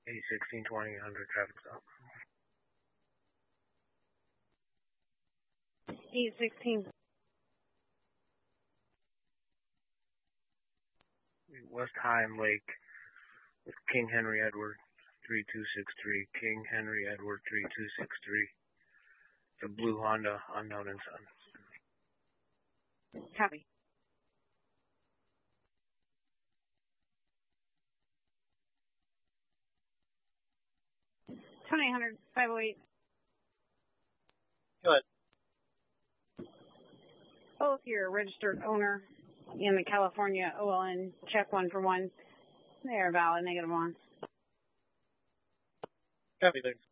A16-2000 traffic stop. 816. West Heim Lake with King Henry Edward 3263. King Henry Edward 3263. The blue Honda, unknown and son. Copy. 2800, 508. Go ahead. Both your registered owner in the California OLN check 1 for 1. They are valid, -1. Copy, thanks.